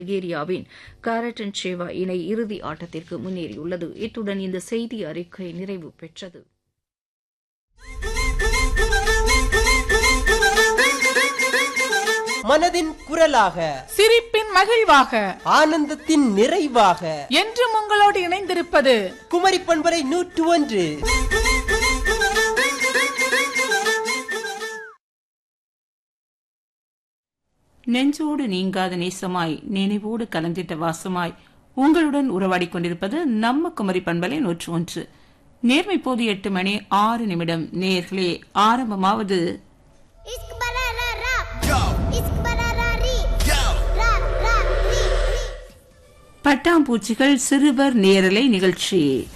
பல்கேரியாவின் காரட்டன் சேவா இணை இறுதி ஆட்டத்திற்கு முன்னேறியுள்ளது. இத்துடன் இந்த செய்தி அறிக்கை நிறைவு பெற்றது. மனதின் குரலாக, சிரிப்பின் மகிழ்வாக, ஆனந்தத்தின் நிறைவாக என்றும் உங்களோடு இணைந்திருப்பது குமரி பண்பலை 101. நெஞ்சோடு நீங்காத நேசமாய், நினைவோடு கலந்திட்ட வாசமாய் உங்களுடன் உறவாடிக் கொண்டிருப்பது நம்ம குமரி பண்பலை 101. நேர்மை போது 8:06. நேர்களே, ஆரம்பமாவது பட்டாம்பூச்சிகள் சிறுவர் நேரலை நிகழ்ச்சி.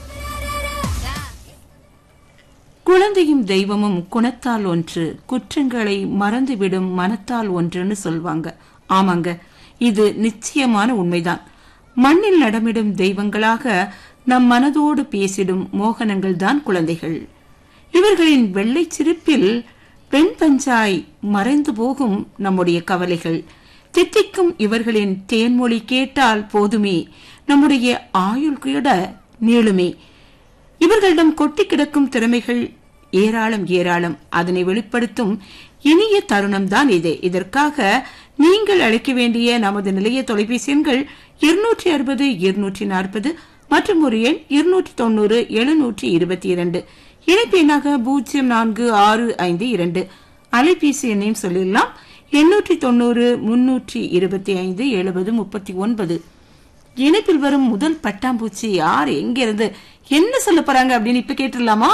குழந்தையும் தெய்வமும் குணத்தால் ஒன்று, குற்றங்களை மறந்துவிடும் மனத்தால் ஒன்றுன்னு சொல்வாங்க. ஆமாங்க, இது நிச்சயமான உண்மைதான். மண்ணில் நடமிடும் தெய்வங்களாக நம் மனதோடு பேசிடும் மோகனங்கள் தான் குழந்தைகள். இவர்களின் வெள்ளை சிரிப்பில் வெண்பஞ்சாய் மறைந்து போகும் நம்முடைய கவலைகள். தித்திக்கும் இவர்களின் தேன்மொழி கேட்டால் போதுமே, நம்முடைய ஆயுள் கூட நீளுமே. இவர்களிடம் கொட்டி கிடக்கும் திறமைகள் ஏராளம் ஏராளம். அதனை வெளிப்படுத்தும் இனிய தருணம் தான் இது. இதற்காக நீங்கள் அழைக்க வேண்டிய நமது நிலைய தொலைபேசி எண்கள் 260 240 மற்றும் ஒரு எண் 290 722. இணைப்பு எண்ணாக 0465. அலைபேசி எண்ணையும் சொல்லிடலாம், 890 325 70 39. இணைப்பில் வரும் முதல் பட்டாம்பூச்சி யார், எங்கிருந்து என்ன சொல்ல போறாங்க அப்படின்னு இப்ப கேட்டுடலாமா?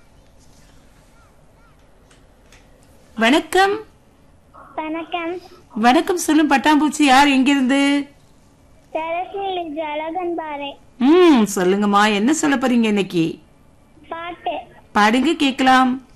வணக்கம். வணக்கம். வணக்கம் சொல்லும் பட்டாம்பூச்சி யார், எங்கிருந்து? அழகன்பாறை. சொல்லுங்கம்மா, என்ன சொல்ல போறீங்க இன்னைக்கு? பாட்டு பாடுங்க கேக்கலாம்.